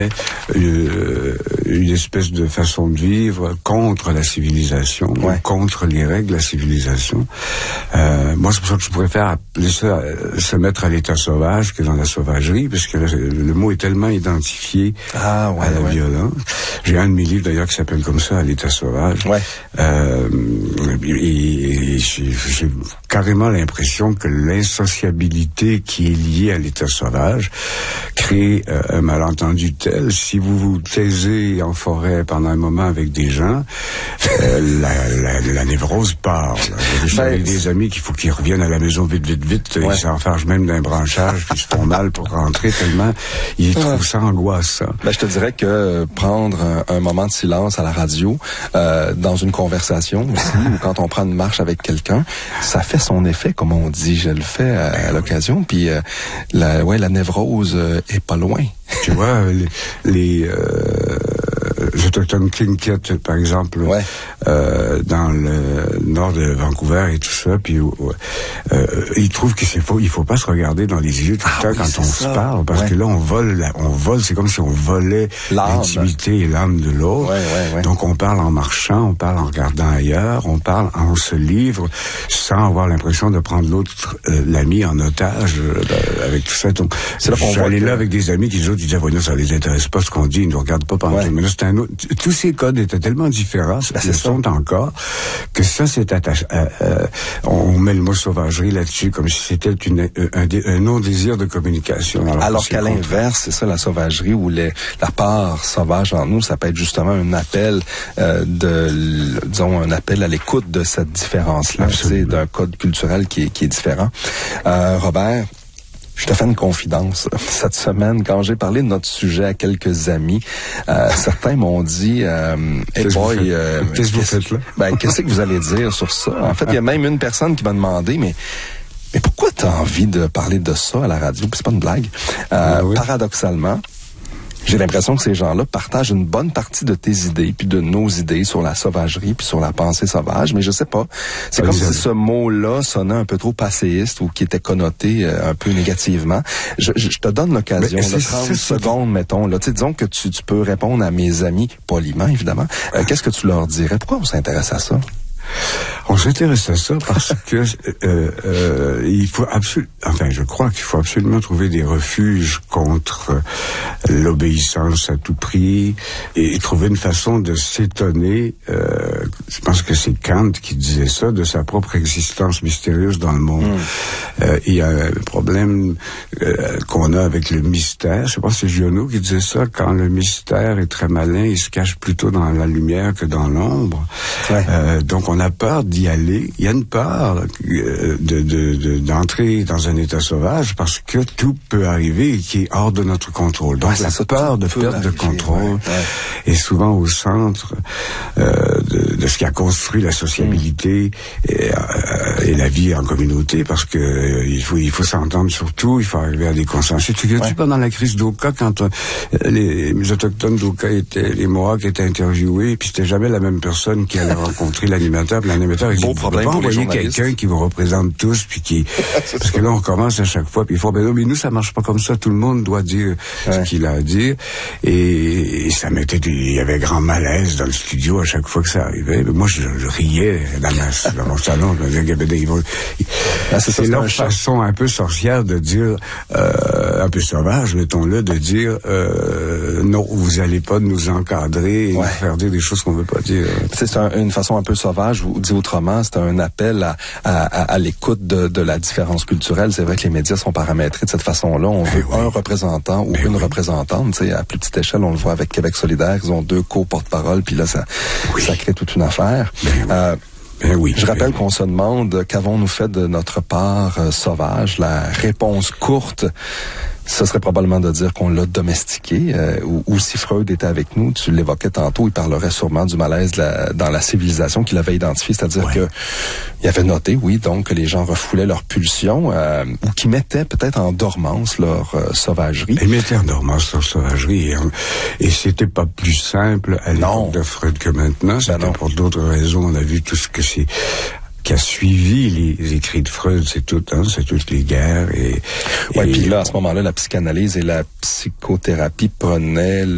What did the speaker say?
une espèce de façon de vivre contre la civilisation, contre les règles de la civilisation. Moi, c'est pour ça que je préfère appeler ça se mettre à l'état sauvage que dans la sauvagerie, parce que le mot est tellement identifié à la violence. J'ai un de mes livres d'ailleurs qui s'appelle comme ça, à l'état sauvage. Et j'ai carrément l'impression que l'insociabilité qui est liée à l'état sauvage crée un malentendu tel. Si vous vous taisez en forêt pendant un moment avec des gens, la névrose part. J'ai des amis qu'il faut qu'ils reviennent à la maison vite. Ils s'enfargent même d'un branchage, puis ils se font mal pour rentrer tellement ils trouvent ça angoissant. Je te dirais que prendre un moment de silence à la radio, dans une conversation aussi, ou quand on prend une marche avec quelqu'un, ça fait son effet, comme on dit. Je le fais à l'occasion, puis la névrose est pas loin. Tu vois, les autochtones Tlingit, par exemple, dans le nord de Vancouver et tout ça, puis ils trouvent que il faut pas se regarder dans les yeux tout le temps quand on se parle, parce que là on vole, c'est comme si on volait l'intimité et l'âme de l'autre. Donc on parle en marchant, on parle en regardant ailleurs, on se livre sans avoir l'impression de prendre l'autre, l'ami en otage avec tout ça. Donc, je suis allé là avec des amis qui disaient, non, ça les intéresse pas ce qu'on dit, ils nous regardent pas pendant mais là, c'est un autre. Tous ces codes étaient tellement différents, ce sont encore, que ça, c'est attaché. On met le mot sauvagerie là-dessus, comme si c'était un non-désir de communication. Alors qu'à l'inverse, c'est ça, la sauvagerie, ou la part sauvage en nous, ça peut être justement un appel un appel à l'écoute de cette différence-là, d'un code culturel qui est différent. Robert, je te fais une confidence. Cette semaine, quand j'ai parlé de notre sujet à quelques amis, certains m'ont dit qu'est-ce que vous faites là? Qu'est-ce que vous allez dire sur ça? En fait, il y a même une personne qui m'a demandé, mais pourquoi tu as envie de parler de ça à la radio? Puis c'est pas une blague. Paradoxalement, j'ai l'impression que ces gens-là partagent une bonne partie de tes idées, puis de nos idées sur la sauvagerie, puis sur la pensée sauvage, mais je sais pas. C'est comme si ce mot-là sonnait un peu trop passéiste ou qui était connoté un peu négativement. Je te donne l'occasion, de 30 secondes, mettons. Là, disons que tu peux répondre à mes amis, poliment évidemment. Qu'est-ce que tu leur dirais? Pourquoi on s'intéresse à ça? On s'intéresse à ça parce que je crois qu'il faut absolument trouver des refuges contre l'obéissance à tout prix et trouver une façon de s'étonner. Je pense que c'est Kant qui disait ça, de sa propre existence mystérieuse dans le monde. Il y a un problème qu'on a avec le mystère. Je sais pas si c'est Giono qui disait ça. Quand le mystère est très malin, il se cache plutôt dans la lumière que dans l'ombre. Donc on a peur d'y aller. Il y a une peur d'entrer dans un état sauvage parce que tout peut arriver et qui est hors de notre contrôle. Donc la peur de perte de contrôle est souvent au centre de ce qui a construit la sociabilité et la vie en communauté, parce que il faut s'entendre sur tout, il faut arriver à des consensus. Tu sais, pendant la crise d'Oka, quand les autochtones d'Oka les Mohawks étaient interviewés, puis c'était jamais la même personne qui allait rencontrer l'animateur. L'animateur, il dit, on peut pas envoyer quelqu'un qui vous représente tous, puis parce que là, on commence à chaque fois, puis il faut, mais nous, ça marche pas comme ça. Tout le monde doit dire ce qu'il a à dire. Et ça il y avait grand malaise dans le studio à chaque fois que ça arrivait. Mais moi, je riais dans mon salon. C'est leur façon un peu sorcière de dire, un peu sauvage, mettons-le, de dire, non, vous allez pas nous encadrer et nous faire dire des choses qu'on veut pas dire. C'est une façon un peu sauvage, ou dit autrement, c'est un appel à l'écoute de la différence culturelle. C'est vrai que les médias sont paramétrés de cette façon-là. On veut un représentant ou une représentante. Tu sais, à plus petite échelle, on le voit avec Québec solidaire. Ils ont 2 co-porte-parole, puis là, ça crée toute une affaire. Je rappelle qu'on se demande qu'avons-nous fait de notre part sauvage. La réponse courte, ce serait probablement de dire qu'on l'a domestiqué. Ou si Freud était avec nous, tu l'évoquais tantôt, il parlerait sûrement du malaise dans la civilisation qu'il avait identifié, c'est-à-dire que il avait noté, donc, que les gens refoulaient leurs pulsions, ou qui mettaient peut-être en dormance leur sauvagerie. Ils mettaient en dormance leur sauvagerie, et c'était pas plus simple à l'époque de Freud que maintenant. C'était pour d'autres raisons. On a vu tout ce que c'est qui a suivi les écrits de Freud, c'est toutes les guerres. Puis là, à ce moment-là, la psychanalyse et la psychothérapie prenaient